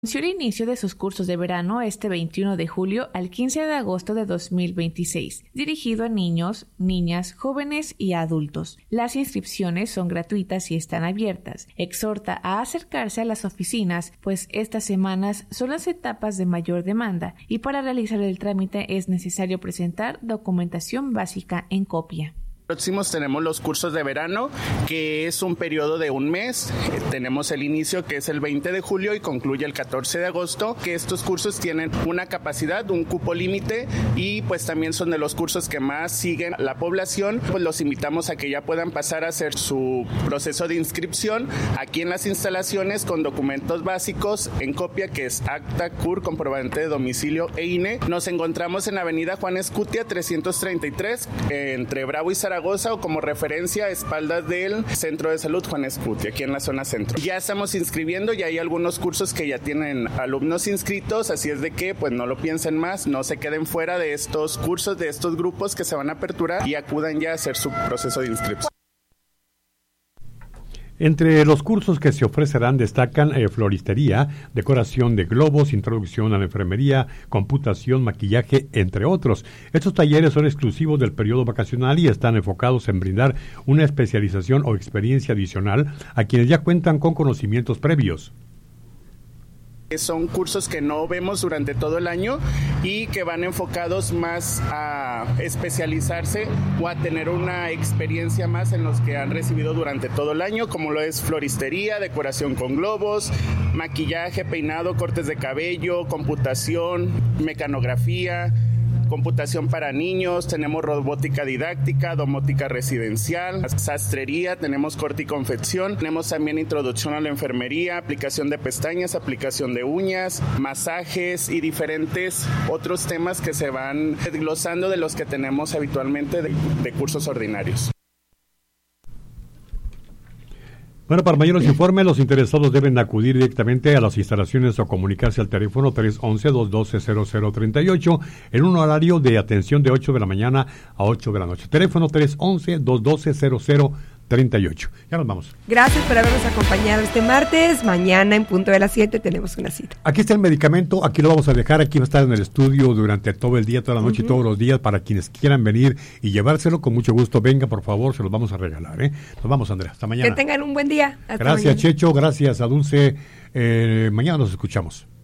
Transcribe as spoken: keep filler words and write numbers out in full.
Anunció el inicio de sus cursos de verano este veintiuno de julio al quince de agosto de dos mil veintiséis, dirigido a niños, niñas, jóvenes y adultos. Las inscripciones son gratuitas y están abiertas. Exhorta a acercarse a las oficinas, pues estas semanas son las etapas de mayor demanda y para realizar el trámite es necesario presentar documentación básica en copia. Próximos tenemos los cursos de verano, que es un periodo de un mes. Eh, tenemos el inicio, que es el veinte de julio y concluye el catorce de agosto, que estos cursos tienen una capacidad, un cupo límite y pues también son de los cursos que más siguen la población. Pues los invitamos a que ya puedan pasar a hacer su proceso de inscripción aquí en las instalaciones con documentos básicos en copia, que es acta, C U R, comprobante de domicilio e I N E. Nos encontramos en Avenida Juan Escutia trescientos treinta y tres, eh, entre Bravo y Zaragoza, o como referencia a espaldas del Centro de Salud Juan Escutia, aquí en la zona centro. Ya estamos inscribiendo y hay algunos cursos que ya tienen alumnos inscritos, así es de que pues no lo piensen más, no se queden fuera de estos cursos, de estos grupos que se van a aperturar y acudan ya a hacer su proceso de inscripción. Entre los cursos que se ofrecerán destacan eh, floristería, decoración de globos, introducción a la enfermería, computación, maquillaje, entre otros. Estos talleres son exclusivos del periodo vacacional y están enfocados en brindar una especialización o experiencia adicional a quienes ya cuentan con conocimientos previos. Son cursos que no vemos durante todo el año y que van enfocados más a especializarse o a tener una experiencia más en los que han recibido durante todo el año, como lo es floristería, decoración con globos, maquillaje, peinado, cortes de cabello, computación, mecanografía, computación para niños, tenemos robótica didáctica, domótica residencial, sastrería, tenemos corte y confección, tenemos también introducción a la enfermería, aplicación de pestañas, aplicación de uñas, masajes y diferentes otros temas que se van desglosando de los que tenemos habitualmente de, de cursos ordinarios. Bueno, para mayores informes, los interesados deben acudir directamente a las instalaciones o comunicarse al teléfono tres once, dos doce, cero cero treinta y ocho en un horario de atención de ocho de la mañana a ocho de la noche. Teléfono tres once, dos doce, cero cero treinta y ocho. Ya nos vamos. Gracias por habernos acompañado este martes. Mañana en punto de las siete tenemos una cita. Aquí está el medicamento, aquí lo vamos a dejar, aquí va a estar en el estudio durante todo el día, toda la noche uh-huh. y todos los días para quienes quieran venir y llevárselo, con mucho gusto. Venga, por favor, se los vamos a regalar. ¿eh? Nos vamos, Andrea. Hasta mañana. Que tengan un buen día. Hasta gracias, mañana. Checho. Gracias a Dulce. Eh, mañana nos escuchamos.